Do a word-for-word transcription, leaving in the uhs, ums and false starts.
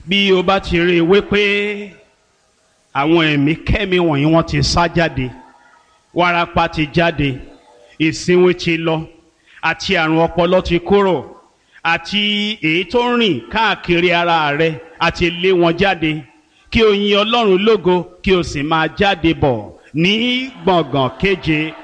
bí o bá ti rí i wípé àwọn ẹ̀mí kẹ́mi wọ̀nyí wọ́n ti sá jáde, wárápá ti jáde, ìsínwín ti lọ, àti àrùn ọpọlọ ti kúrò, àti èyí tó ń rìn káàkiri ara rẹ àti lé wọn jáde, kí o yin Ọlọ́run lógo kí o sì máa jáde bọ̀ ní gbọ̀ngàn kéje